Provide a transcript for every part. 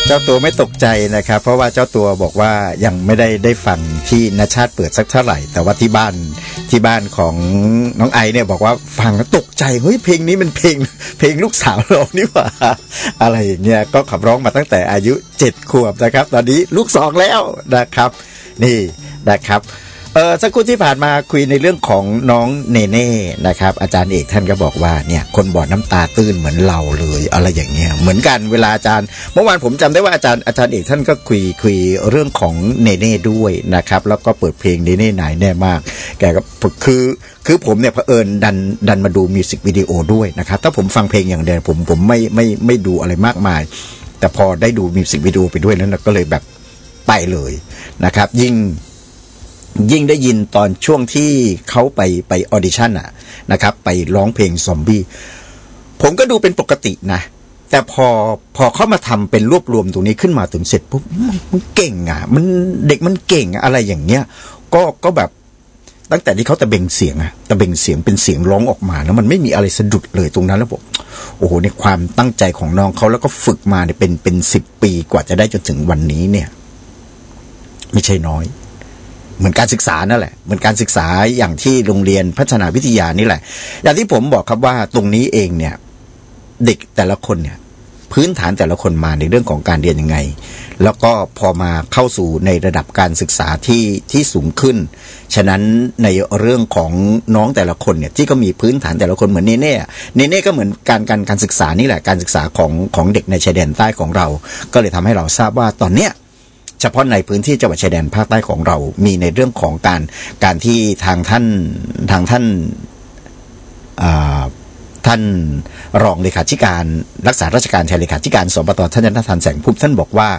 เจ้าตัวไม่ตกใจนะครับเพราะว่าเจ้าตัวบอกว่ายังไม่ได้ฟังที่ณชาติเปิดสักเท่าไหร่แต่ว่าที่บ้านของน้องไอเนี่ยบอกว่าฟังแล้วตกใจเฮ้ยเพลงนี้มันเพลงลูกสาวเรานี่หว่าอะไรอย่างเงี้ยก็ขับร้องมาตั้งแต่อายุ7 ขวบนะครับตอนนี้ลูก2แล้วนะครับนี่นะครับสักครู่ที่ผ่านมาคุยในเรื่องของน้องเนเน่นะครับอาจารย์เอกท่านก็บอกว่าเนี่ยคนบอดน้ำตาตื้นเหมือนเราเลยอะไรอย่างเงี้ยเหมือนกันเวลาอาจารย์เมื่อวานผมจำได้ว่าอาจารย์เอกท่านก็คุยเรื่องของเนเน่ด้วยนะครับแล้วก็เปิดเพลงเนเน่ไหนแน่มากแกก็คือผมเนี่ยเผอิญดันมาดูมิวสิกวิดีโอด้วยนะครับถ้าผมฟังเพลงอย่างเดียวผมไม่ดูอะไรมากมายแต่พอได้ดูมิวสิกวิดีโอไปด้วยแล้วก็เลยแบบไปเลยนะครับยิ่งได้ยินตอนช่วงที่เขาไปออดิชั่นนะครับไปร้องเพลงซอมบี้ผมก็ดูเป็นปกตินะแต่พอเขามาทำเป็นรวบรวมตรงนี้ขึ้นมาถึงเสร็จปุ๊บมันเก่งมันเด็กมันเก่งอะไรอย่างเงี้ยก็แบบตั้งแต่ที่เขาตะเบงเสียงเป็นเสียงร้องออกมาแล้วมันไม่มีอะไรสะดุดเลยตรงนั้นแล้วบอกโอ้โหในความตั้งใจของน้องเขาแล้วก็ฝึกมาเนี่ยเป็น10 ปีกว่าจะได้จนถึงวันนี้เนี่ยไม่ใช่น้อยเหมือนการศึกษานั่นแหละเหมือนการศึกษาอย่างที่โรงเรียนพัฒนาวิทยานี่แหละอย่างที่ผมบอกครับว่าตรงนี้เองเนี่ยเด็กแต่ละคนเนี่ยพื้นฐานแต่ละคนมาในเรื่องของการเรียนยังไงแล้วก็พอมาเข้าสู่ในระดับการศึกษาที่สูงขึ้นฉะนั้นในเรื่องของน้องแต่ละคนเนี่ยที่ก็มีพื้นฐานแต่ละคนเหมือนเนเน่ก็เหมือนการศึกษานี่แหละการศึกษาของเด็กในชายแดนใต้ของเราก็เลยทำให้เราทราบว่าตอนเนี้ยเฉพาะในพื้นที่จังหวัดชายแดนภาคใต้ของเรามีในเรื่องของการที่ทางท่านรองเลขาธิการรักษาราชการแทนเลขาธิการสปต.ท่านนทันแสงพุทธท่านบอกว่า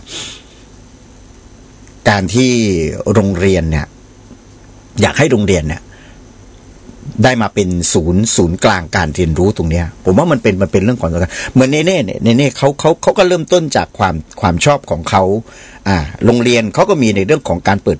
การที่โรงเรียนเนี่ยอยากให้โรงเรียนเนี่ยได้มาเป็นศูนย์กลางการเรียนรู้ตรงเนี้ยผมว่ามันเป็นเรื่องของการเหมือนเนเน่เขาก็เริ่มต้นจากความชอบของเขาโรงเรียนเขาก็มีในเรื่องของการเปิด